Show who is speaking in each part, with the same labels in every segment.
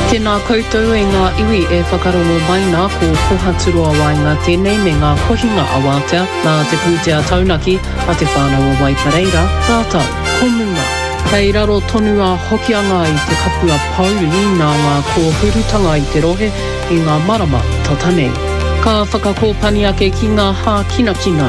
Speaker 1: Tēnā koutou e ngā iwi e whakarongo mai nā ko kohaturua wai ngā tēnei me ngā kohinga awātea nā te pūtea taunaki a te whānau o Waipareira, rātau, komunga. Kei raro tonu a hokianga i te kapua pauri nā ngā kōhurutanga i te rohe i ngā marama tatanei. Ka whakakōpani ake ki ngā hā kina.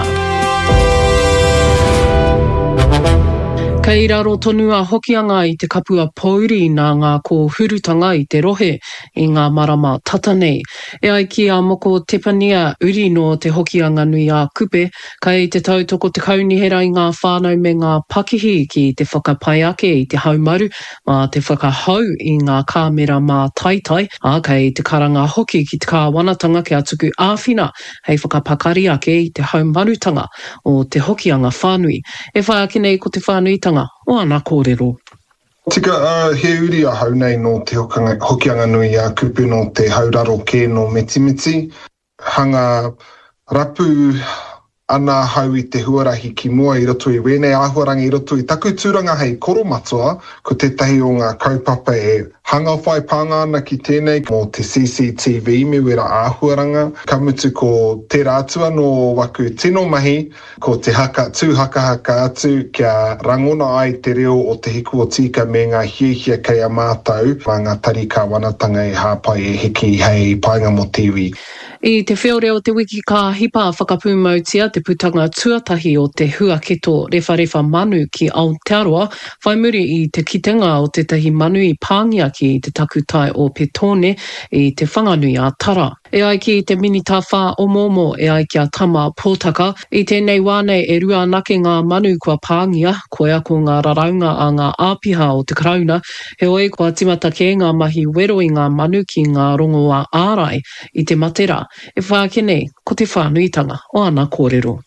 Speaker 1: Kei raro tonu a hokianga i te kapua pauri nā ngā kōhurutanga i te rohe i ngā marama tatanei. E ai ki a moko tepania uri no te hokianga nui a kupe, kei te tautoko te kaunihera i ngā whānau me ngā pakihi ki te whakapai ake i te haumaru, mā te whakahau i ngā kāmera mā taitai, a kei te karanga hoki ki te kāwanatanga ki a tuku āwhina, hei whakapakari ake i te haumarutanga o te hokianga whānui. E whai ake nei ko te whānuitanga o ana kōrero.
Speaker 2: Tika he uri a hau nei no te hokianga nui a kupu no te hauraro ke no metimiti. Hanga rapu ana hau i te huarahi ki mua i roto i wēnei āhuarangi i roto i taku tūranga hei koromatua, ko tētahi o ngā kaupapa e hanga whai pānga ana ki tēnei mō te CCTV me wera āhuaranga. Ka mutu ko te rātua no waku tino mahi, ko te tūhaka atu kia rangona ai te reo o te hiku o tika me ngā hiehia kei a mātau, mā ngā tarika wanatanga e hāpai e hiki hei painga mo tiwi.
Speaker 1: I te whiore o te wiki ka hipa whakapūmautia te putanga tuatahi o te huaketo rewharewa manu ki Aotearoa, whai muri i te kitenga o tētahi manu i pāngia ki te takutai o Petone i te whanganui a Tara. E ai ki te minita whā o Momo e ai ki a Tama Pōtaka, i tēnei wānei e rua anake ngā manu kua pāngia, koe ako ngā raraunga a ngā āpiha o te krauna, he oi kua timata ke ngā mahi wero i ngā manu ki ngā rongo a ārai i te matera. E whākenei, ko te whānuitanga o ana kōrero.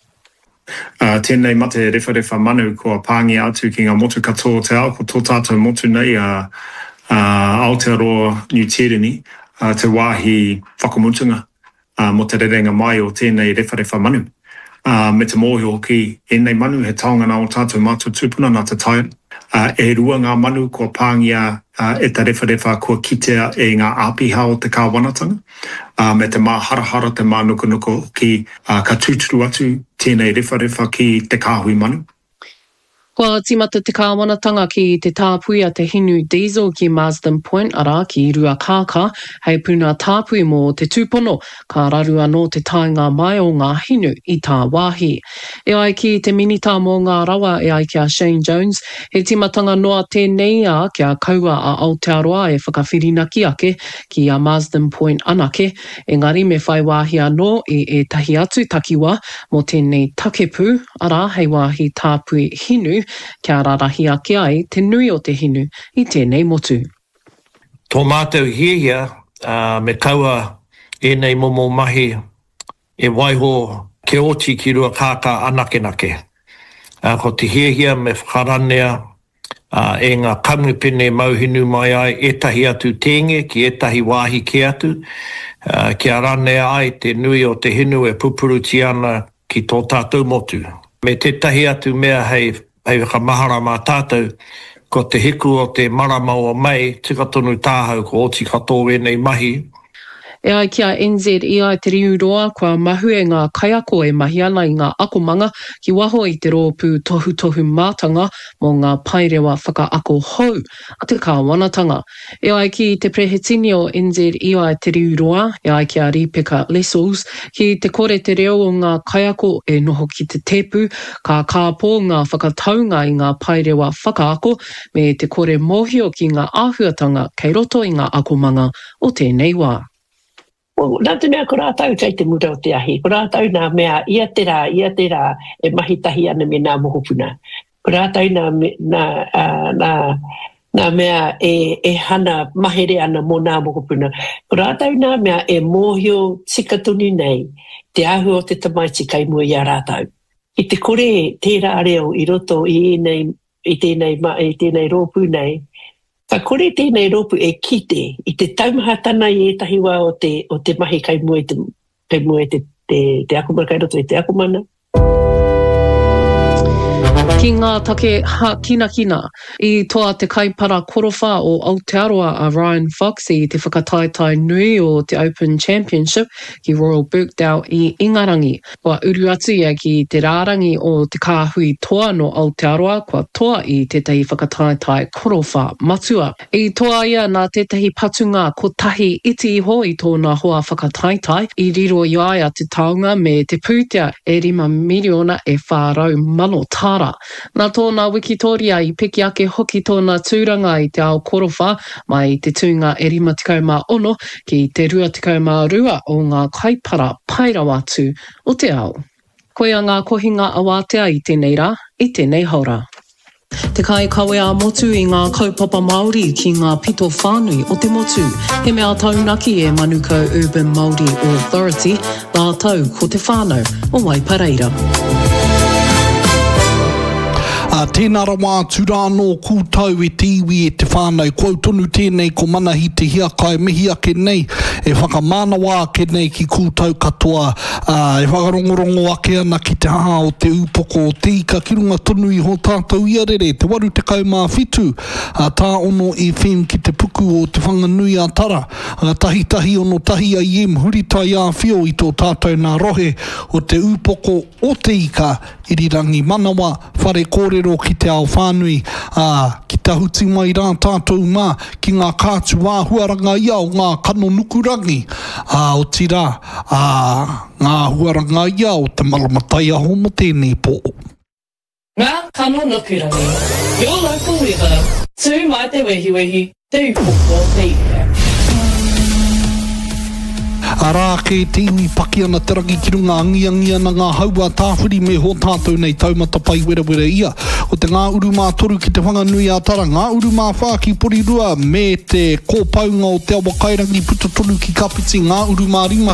Speaker 3: Tēnei mate rewharewa manu kua pāngia atu ki ngā motu katoa te ao, ko tō tātou motu nei a Aotearoa New Tirini, te wāhi whakamutunga mo te rerenga mai o tēnei rewharewa manu. Me te mōhi hoki, e nei manu he taongana o tātou mātou tūpuna nā te tai. E rua ngā manu kua pāngia e te rewharewa kua kitea e ngā āpiha o te kāwanatanga. Me te mā harahara te mā nukunuko ki ka tūturu atu tēnei rewharewa ki te kāhui manu.
Speaker 1: Kua timata te kāwanatanga ki te tāpui a te hinu diesel ki Marsden Point ara ki Rua Kāka, hei puna tāpui mō te tūpono, ka raru anō te tainga mai o ngā hinu i tā wāhi. E ai ki te minita mō ngā rawa e ai ki a Shane Jones, he timatanga noa tēnei a ki a kaua a Aotearoa e whakawhirinaki ake ki a Marsden Point anake, engari me whai wāhi anō e tahi atu takiwa mō tēnei takepu, ara hei wāhi tāpui hinu, kia rarahi ake ai te nui o te hinu i tēnei motu.
Speaker 4: Tō mātou hiehia me kaua e nei momo mahi e waiho ke oti ki Rua Kāka anake. Ko te hiehia me whakaranea e ngā kamupene mauhinu mai ai etahi atu tēnge ki etahi wāhi ke atu. Kia ranea ai te nui o te hinu e pupuruti ana ki tō tātou motu. Me tētahi atu mea hei whakamahara mā tātou, ko te hiku o te marama o mai, tika tonu tāhau ko oti katoa e nei mahi.
Speaker 1: E ai ki a NZEI te riuroa, kua mahue ngā kaiako e mahi ana i ngā akomanga ki waho i te rōpū tohu mātanga mō ngā pairewa whakaako hou a te kāwanatanga. E ai ki te prehetini o NZEI te riuroa, e ai ki a Rebecca Lessels, ki te kore te reo o ngā kaiako e noho ki te tepu, ka kāpō ngā whakataunga i ngā pairewa whakaako me te kore mōhio ki ngā āhuatanga kei roto i ngā akomanga o tēnei wā.
Speaker 5: Nā te mea ko rātau kei te mura o te ahi. Ko rātau nā mea ia te rā e mahitahi ana me nā mohopuna. Ko rātau nā mea e hana mahere ana mō nā mohopuna. Ko rātau nā mea e mōhio tikatuni nei te ahu o te tamaiti kai mua i a rātau. I te kore tērā reo i roto i tēnei rōpū nei, ka kore tēnei rōpū e kite i te taumahatana i etahi wā o te mahi kai mua te akumana kai roto i te akumana.
Speaker 1: Ki ngā take kina I toa te kaipara korowha o Aotearoa a Ryan Fox I te whakataetai nui o te Open Championship ki Royal Birkdale I Ingarangi. Kua uru atu ia ki te rārangi o te kāhui toa no Aotearoa kua toa I tētahi whakataetai korowha matua. I toa ia nā tētahi patunga ko tahi iti iho I tōna hoa whakataetai I riro I aia te taonga me te pūtea 5 miliona e whārau mano tāra. Nā tōna wikitoria I peki ake hoki tōna tūranga I te ao korowha mai te tūnga 56 ki te 22 o ngā kaipara pairawa atu o te ao. Koia ngā kohinga awatea I tēnei rā, I tēnei haura. Te kai kawe a motu I ngā kaupapa Māori ki ngā pito whānui o te motu. He mea taunaki e Manukau Urban Māori Authority, nā tau ko te whānau o Waipareira.
Speaker 6: Tēnā rawa tūrāno kūtau E te iwi e te whānau. Kau tonu tēnei ko manahi te hiakai mihi ake nei. E whakamānawa ake nei ki kūtau katoa. E whakarongorongo ake ana ki te haa o te upoko o te ika ki runga tonu I ho tātou iarere. Te waru te kaumāwhitu. Tā ono e whem ki te puku o te whanganui a tara. Tahi ono tahi a iem huritai a whio I tō tātou nā rohe o te upoko o te ika irirangi manawa whare kōrero ki te ao whānui ki te huti mai rā tātou mā ki ngā kātu huaranga ia o ngā kano nukurangi o tira ngā huaranga ia o te malamatai a homo tēnei po.
Speaker 1: Ngā kano nukurangi. Your local weather. Tū mai te wehi, te upoko te ika.
Speaker 6: Arā ke te iwi paki ana te rangi ki runga angiangi ana ngā haua tāwhiri me ho tātou nei taumata pai wera ia. O te ngā uru mā toru ki te whanganui a tara, ngā uru mā whā ki porirua me te kōpaunga o te awa kairangi puta tonu ki kapiti, ngā uru mā rima